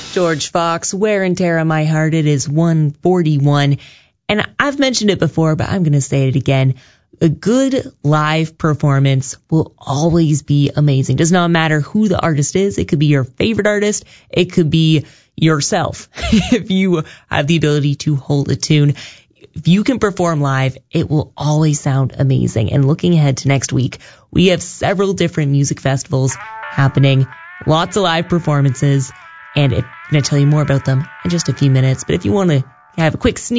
George Fox, Wear and Tear on My Heart. It is 1:41. And I've mentioned it before, but I'm going to say it again. A good live performance will always be amazing. Does not matter who the artist is. It could be your favorite artist. It could be yourself. If you have the ability to hold a tune, if you can perform live, it will always sound amazing. And looking ahead to next week, we have several different music festivals happening, lots of live performances, and I'm going to tell you more about them in just a few minutes. But if you want to have a quick sneak